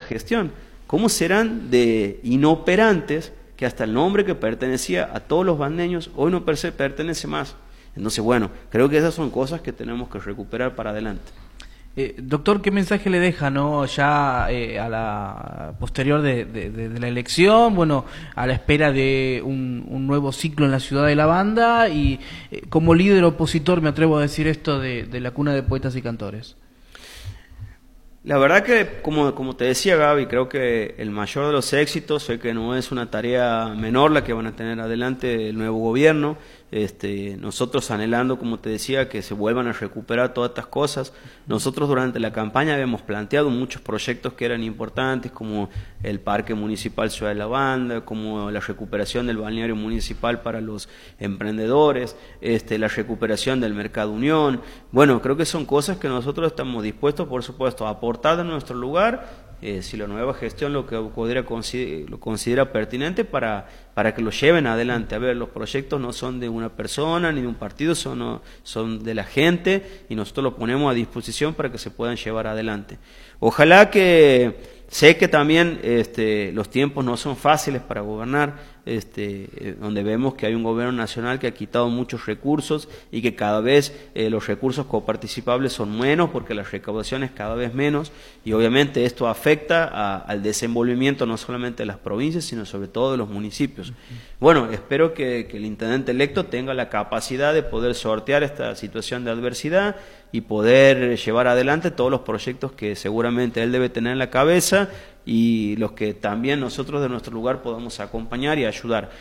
gestión. ¿Cómo serán de inoperantes que hasta el nombre que pertenecía a todos los bandeños hoy no pertenece más? Entonces, bueno, creo que esas son cosas que tenemos que recuperar para adelante. Doctor, ¿qué mensaje le deja, no, ya a la posterior de la elección, bueno, a la espera de un nuevo ciclo en la ciudad de la banda y como líder opositor, me atrevo a decir esto, de la cuna de poetas y cantores? La verdad que, como te decía Gaby, creo que el mayor de los éxitos, sé que no es una tarea menor la que van a tener adelante el nuevo gobierno, nosotros anhelando, como te decía, que se vuelvan a recuperar todas estas cosas. Nosotros durante la campaña habíamos planteado muchos proyectos que eran importantes, como el Parque Municipal Ciudad de la Banda, como la recuperación del balneario municipal para los emprendedores, la recuperación del Mercado Unión. Bueno, creo que son cosas que nosotros estamos dispuestos, por supuesto, a aportar en nuestro lugar, si la nueva gestión lo considera pertinente para que lo lleven adelante. A ver, los proyectos no son de una persona ni de un partido, son de la gente y nosotros los ponemos a disposición para que se puedan llevar adelante. Ojalá que... Sé que también los tiempos no son fáciles para gobernar, donde vemos que hay un gobierno nacional que ha quitado muchos recursos y que cada vez los recursos coparticipables son menos porque la recaudación es cada vez menos y obviamente esto afecta al desenvolvimiento no solamente de las provincias sino sobre todo de los municipios. Bueno, espero que el intendente electo tenga la capacidad de poder sortear esta situación de adversidad y poder llevar adelante todos los proyectos que seguramente él debe tener en la cabeza y los que también nosotros de nuestro lugar podamos acompañar y ayudar.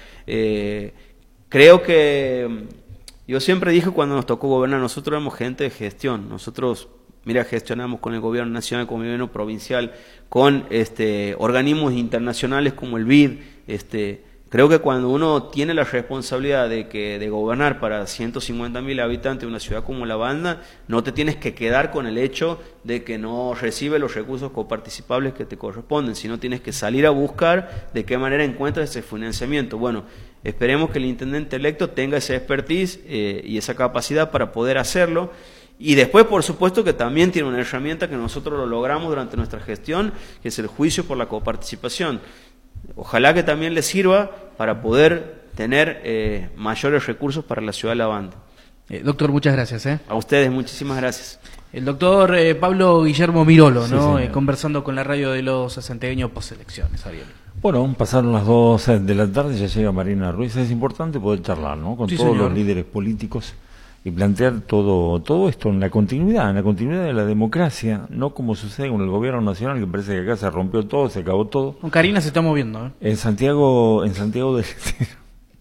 Creo que yo siempre dije cuando nos tocó gobernar, nosotros éramos gente de gestión, nosotros, mira, gestionamos con el gobierno nacional, con el gobierno provincial, con organismos internacionales como el BID, creo que cuando uno tiene la responsabilidad de gobernar para 150.000 habitantes de una ciudad como La Banda, no te tienes que quedar con el hecho de que no recibe los recursos coparticipables que te corresponden, sino tienes que salir a buscar de qué manera encuentras ese financiamiento. Bueno, esperemos que el intendente electo tenga esa expertise y esa capacidad para poder hacerlo. Y después, por supuesto, que también tiene una herramienta que nosotros lo logramos durante nuestra gestión, que es el juicio por la coparticipación. Ojalá que también les sirva para poder tener mayores recursos para la ciudad de La Banda. Doctor, muchas gracias. A ustedes, muchísimas gracias. El doctor Pablo Guillermo Mirolo, sí, ¿no? Conversando con la radio de los santiagueños postelecciones, Ariel. Bueno, pasaron las 2 de la tarde, ya llega Marina Ruiz. Es importante poder charlar, ¿no? Con todos los líderes políticos y plantear todo esto en la continuidad de la democracia, no como sucede con el gobierno nacional, que parece que acá se rompió todo, se acabó todo. Con Karina se está moviendo, ¿eh? En Santiago del Estero,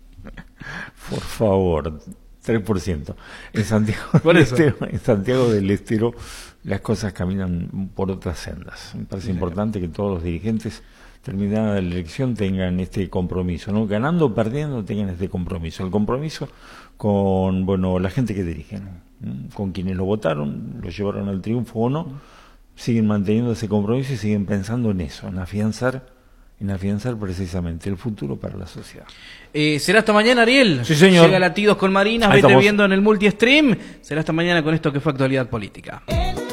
por favor, 3%. En Santiago del Estero las cosas caminan por otras sendas. Me parece importante que todos los dirigentes, terminada la elección, tengan este compromiso, ¿no? Ganando o perdiendo, tengan este compromiso. El compromiso con, la gente que dirigen, con quienes lo votaron, lo llevaron al triunfo o no, siguen manteniendo ese compromiso y siguen pensando en eso, en afianzar precisamente el futuro para la sociedad. ¿Será hasta mañana, Ariel? Sí, señor. Llega Latidos con Marinas, vete viendo en el multi-stream. Será hasta mañana con esto que fue Actualidad Política.